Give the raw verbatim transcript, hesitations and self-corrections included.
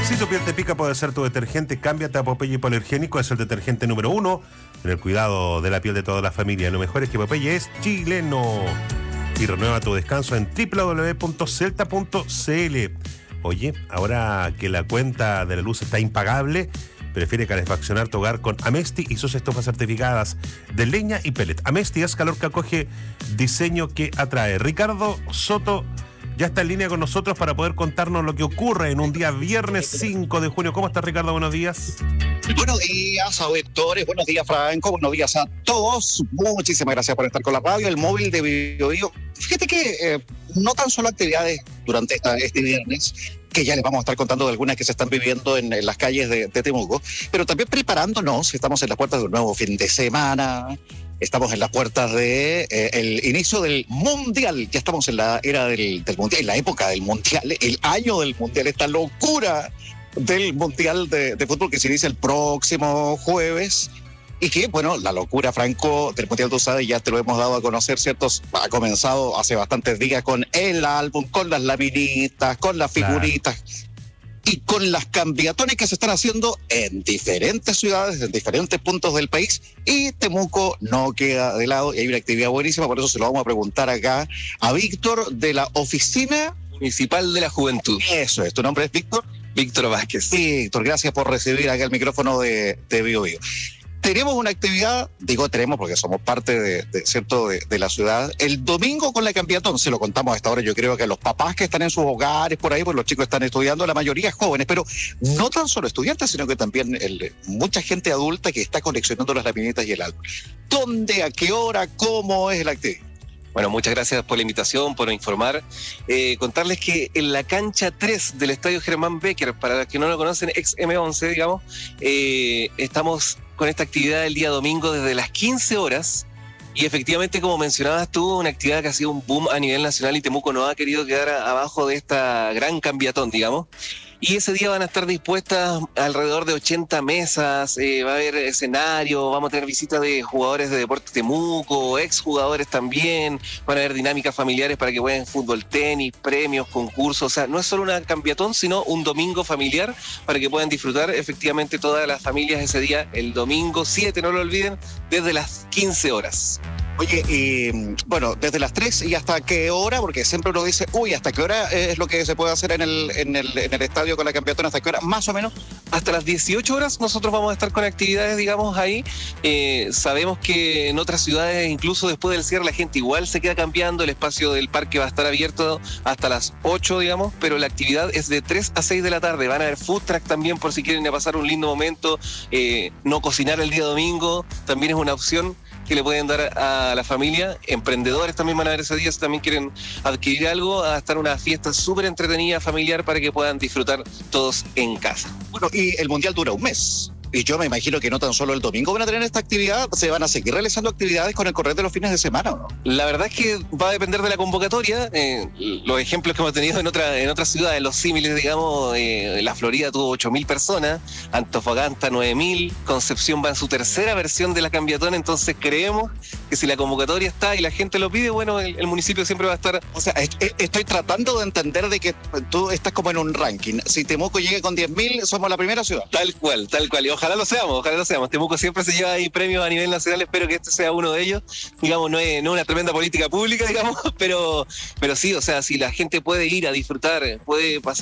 Si tu piel te pica, puede ser tu detergente. Cámbiate a Popeye Hipoalergénico. Es el detergente número uno en el cuidado de la piel de toda la familia. Lo mejor es que Popeye es chileno. Y renueva tu descanso en doble u doble u doble u punto celta punto c l. Oye, ahora que la cuenta de la luz está impagable, prefiere calefaccionar tu hogar con Amesti y sus estufas certificadas de leña y pellet. Amesti es calor que acoge, diseño que atrae. Ricardo Soto ya está en línea con nosotros para poder contarnos lo que ocurre en un día viernes cinco de junio. ¿Cómo estás, Ricardo? Buenos días. Buenos días, auditores. Buenos días, Franco. Buenos días a todos. Muchísimas gracias por estar con la radio, el móvil de Bio Bio. Fíjate que eh, no tan solo actividades durante esta, este viernes, que ya les vamos a estar contando de algunas que se están viviendo en, en las calles de, de Temuco, pero también preparándonos. Estamos en las puertas de un nuevo fin de semana. Estamos en las puertas de eh, el inicio del Mundial. Ya estamos en la era del, del Mundial, en la época del Mundial, el año del Mundial, esta locura del Mundial de, de fútbol que se inicia el próximo jueves. Y que, bueno, la locura, Franco, del Mundial, tú sabes, ya te lo hemos dado a conocer, ¿cierto? Ha comenzado hace bastantes días con el álbum, con las laminitas, con las figuritas. Claro. Y con las cambiatones que se están haciendo en diferentes ciudades, en diferentes puntos del país, y Temuco no queda de lado, y hay una actividad buenísima, por eso se lo vamos a preguntar acá a Víctor de la Oficina Municipal de la Juventud. Eso es, ¿tu nombre es Víctor? Víctor Vázquez. Víctor, gracias por recibir acá el micrófono de, de Bio Bio. Tenemos una actividad, digo tenemos porque somos parte de, de cierto de, de la ciudad, el domingo con la cambiatón, se lo contamos a esta hora, yo creo que a los papás que están en sus hogares por ahí, pues los chicos están estudiando, la mayoría jóvenes, pero no tan solo estudiantes, sino que también el, mucha gente adulta que está coleccionando las laminitas y el álbum. ¿Dónde, a qué hora, cómo es la actividad? Bueno, muchas gracias por la invitación, por informar. Eh, contarles que en la cancha tres del Estadio Germán Becker, para los que no lo conocen, ex eme once, digamos, eh, estamos con esta actividad el día domingo desde las quince horas. Y efectivamente, como mencionabas tú, una actividad que ha sido un boom a nivel nacional y Temuco no ha querido quedar a, abajo de esta gran cambiatón, digamos. Y ese día van a estar dispuestas alrededor de ochenta mesas, eh, va a haber escenario, vamos a tener visitas de jugadores de Deportes Temuco, exjugadores también, van a haber dinámicas familiares para que jueguen fútbol, tenis, premios, concursos. O sea, no es solo una cambiatón, sino un domingo familiar para que puedan disfrutar efectivamente todas las familias ese día, el domingo siete, no lo olviden, desde las quince horas. Oye, y bueno, desde las tres y hasta qué hora, porque siempre uno dice, uy, ¿hasta qué hora es lo que se puede hacer en el, en el, en el estadio con la campeotona? ¿Hasta qué hora? Más o menos. Hasta las dieciocho horas nosotros vamos a estar con actividades, digamos, ahí. Eh, sabemos que en otras ciudades, incluso después del cierre, la gente igual se queda cambiando, el espacio del parque va a estar abierto hasta las ocho, digamos, pero la actividad es de tres a seis de la tarde. Van a haber food truck también por si quieren ir a pasar un lindo momento, eh, no cocinar el día domingo, también es una opción que le pueden dar a la familia. Emprendedores también van a ver ese día si también quieren adquirir algo, a estar una fiesta súper entretenida, familiar, para que puedan disfrutar todos en casa. Bueno, y el Mundial dura un mes. Y yo me imagino que no tan solo el domingo van a tener esta actividad, se van a seguir realizando actividades con el correr de los fines de semana, ¿o no? La verdad es que va a depender de la convocatoria. Eh, los ejemplos que hemos tenido en, otra, en otras ciudades, los símiles, digamos, eh, la Florida tuvo ocho mil personas, Antofagasta nueve mil, Concepción va en su tercera versión de la cambiatón, entonces creemos que si la convocatoria está y la gente lo pide, bueno, el, el municipio siempre va a estar... O sea, est- estoy tratando de entender de que tú estás como en un ranking. Si Temuco llega con diez mil, somos la primera ciudad. Tal cual, tal cual. Y ojalá lo seamos, ojalá lo seamos. Temuco siempre se lleva ahí premios a nivel nacional, espero que este sea uno de ellos. Digamos, no es, no es una tremenda política pública, digamos, pero, pero sí, o sea, si la gente puede ir a disfrutar, puede pasar